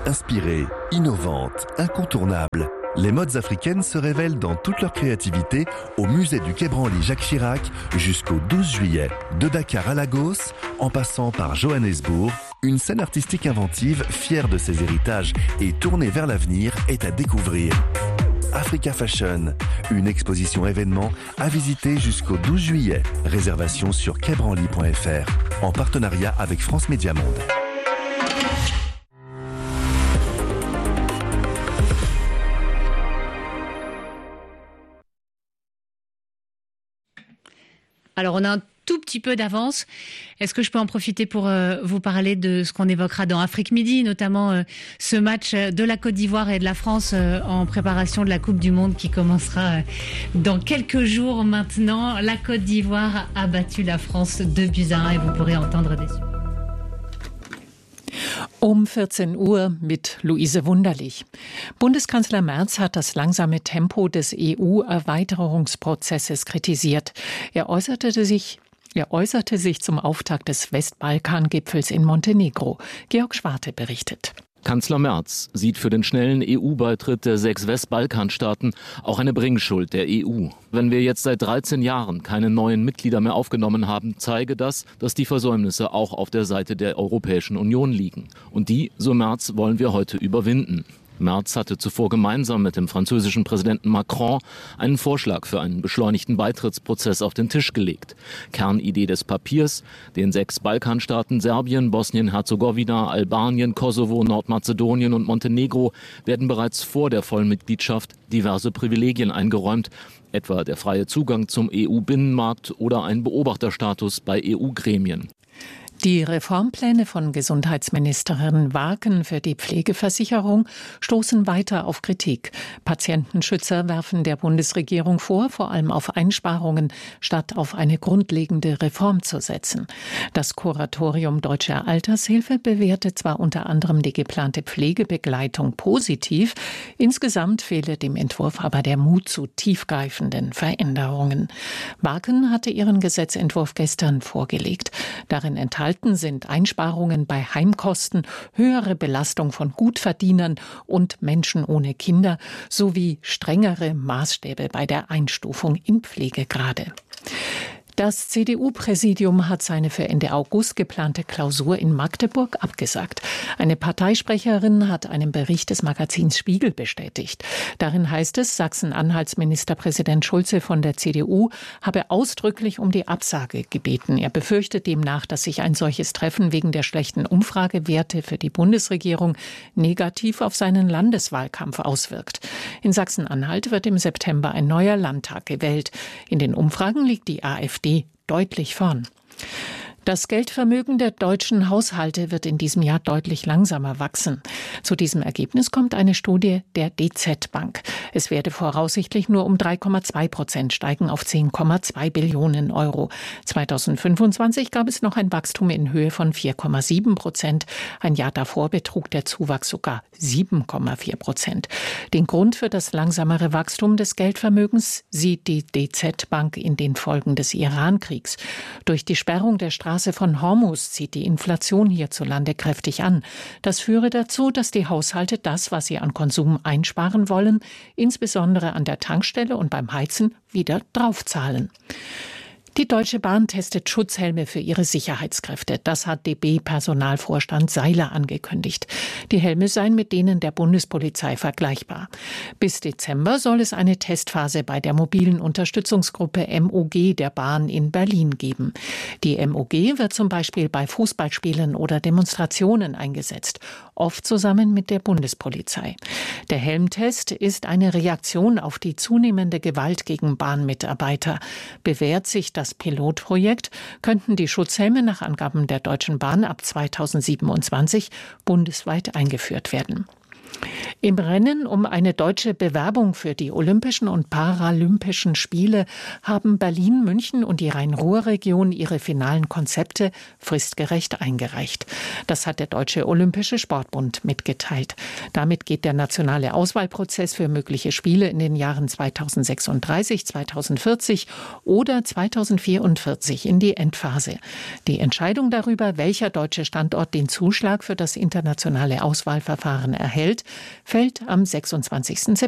Inspirée, innovante, incontournable, les modes africaines se révèlent dans toute leur créativité au musée du Quai Branly Jacques Chirac jusqu'au 12 juillet. De Dakar à Lagos, en passant par Johannesburg, une scène artistique inventive, fière de ses héritages et tournée vers l'avenir, est à découvrir. Africa Fashion, une exposition événement à visiter jusqu'au 12 juillet. Réservation sur quaibranly.fr, en partenariat avec France Média Monde. Alors, on a un tout petit peu d'avance. Est-ce que je peux en profiter pour vous parler de ce qu'on évoquera dans Afrique Midi, notamment ce match de la Côte d'Ivoire et de la France en préparation de la Coupe du Monde qui commencera dans quelques jours maintenant. La Côte d'Ivoire a battu la France 2-1 et vous pourrez entendre des supporters. Um 14 Uhr mit Luise Wunderlich. Bundeskanzler Merz hat das langsame Tempo des EU-Erweiterungsprozesses kritisiert. Er äußerte sich zum Auftakt des Westbalkan-Gipfels in Montenegro. Georg Schwarte berichtet. Kanzler Merz sieht für den schnellen EU-Beitritt der 6 Westbalkanstaaten auch eine Bringschuld der EU. Wenn wir jetzt seit 13 Jahren keine neuen Mitglieder mehr aufgenommen haben, zeige das, dass die Versäumnisse auch auf der Seite der Europäischen Union liegen. Und die, so Merz, wollen wir heute überwinden. Merz hatte zuvor gemeinsam mit dem französischen Präsidenten Macron einen Vorschlag für einen beschleunigten Beitrittsprozess auf den Tisch gelegt. Kernidee des Papiers: den 6 Balkanstaaten Serbien, Bosnien-Herzegowina, Albanien, Kosovo, Nordmazedonien und Montenegro werden bereits vor der Vollmitgliedschaft diverse Privilegien eingeräumt, etwa der freie Zugang zum EU-Binnenmarkt oder ein Beobachterstatus bei EU-Gremien. Die Reformpläne von Gesundheitsministerin Waken für die Pflegeversicherung stoßen weiter auf Kritik. Patientenschützer werfen der Bundesregierung vor, vor allem auf Einsparungen statt auf eine grundlegende Reform zu setzen. Das Kuratorium Deutscher Altershilfe bewertet zwar unter anderem die geplante Pflegebegleitung positiv, insgesamt fehle dem Entwurf aber der Mut zu tiefgreifenden Veränderungen. Waken hatte ihren Gesetzentwurf gestern vorgelegt. Darin enthalten sind Einsparungen bei Heimkosten, höhere Belastung von Gutverdienern und Menschen ohne Kinder sowie strengere Maßstäbe bei der Einstufung in Pflegegrade. Das CDU-Präsidium hat seine für Ende August geplante Klausur in Magdeburg abgesagt. Eine Parteisprecherin hat einen Bericht des Magazins Spiegel bestätigt. Darin heißt es, Sachsen-Anhalts Ministerpräsident Schulze von der CDU habe ausdrücklich um die Absage gebeten. Er befürchtet demnach, dass sich ein solches Treffen wegen der schlechten Umfragewerte für die Bundesregierung negativ auf seinen Landeswahlkampf auswirkt. In Sachsen-Anhalt wird im September ein neuer Landtag gewählt. In den Umfragen liegt die AfD deutlich vorn. Das Geldvermögen der deutschen Haushalte wird in diesem Jahr deutlich langsamer wachsen. Zu diesem Ergebnis kommt eine Studie der DZ Bank. Es werde voraussichtlich nur um 3,2% steigen auf 10,2 Billionen Euro. 2025 gab es noch ein Wachstum in Höhe von 4,7%. Ein Jahr davor betrug der Zuwachs sogar 7,4%. Den Grund für das langsamere Wachstum des Geldvermögens sieht die DZ Bank in den Folgen des Iran-Kriegs. Durch die Sperrung der Straße von Hormuz zieht die Inflation hierzulande kräftig an. Das führe dazu, dass die Haushalte das, was sie an Konsum einsparen wollen, insbesondere an der Tankstelle und beim Heizen, wieder draufzahlen. Die Deutsche Bahn testet Schutzhelme für ihre Sicherheitskräfte. Das hat DB-Personalvorstand Seiler angekündigt. Die Helme seien mit denen der Bundespolizei vergleichbar. Bis Dezember soll es eine Testphase bei der mobilen Unterstützungsgruppe MOG der Bahn in Berlin geben. Die MOG wird zum Beispiel bei Fußballspielen oder Demonstrationen eingesetzt, oft zusammen mit der Bundespolizei. Der Helmtest ist eine Reaktion auf die zunehmende Gewalt gegen Bahnmitarbeiter. Bewährt sich das Pilotprojekt, könnten die Schutzhelme nach Angaben der Deutschen Bahn ab 2027 bundesweit eingeführt werden. Im Rennen um eine deutsche Bewerbung für die Olympischen und Paralympischen Spiele haben Berlin, München und die Rhein-Ruhr-Region ihre finalen Konzepte fristgerecht eingereicht. Das hat der Deutsche Olympische Sportbund mitgeteilt. Damit geht der nationale Auswahlprozess für mögliche Spiele in den Jahren 2036, 2040 oder 2044 in die Endphase. Die Entscheidung darüber, welcher deutsche Standort den Zuschlag für das internationale Auswahlverfahren erhält, fällt am 26. September.